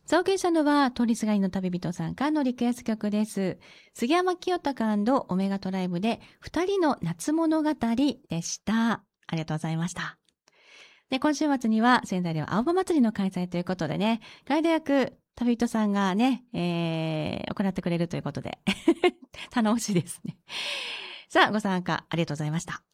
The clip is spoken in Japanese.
送金したのは、通りすがりの旅人さんからのリクエスト曲です。杉山清隆オメガトライブで、二人の夏物語でした。ありがとうございました。で、今週末には仙台では青葉祭りの開催ということでね、ガイド役、旅人さんがね、行ってくれるということで、頼もしいですね。さあ、ご参加ありがとうございました。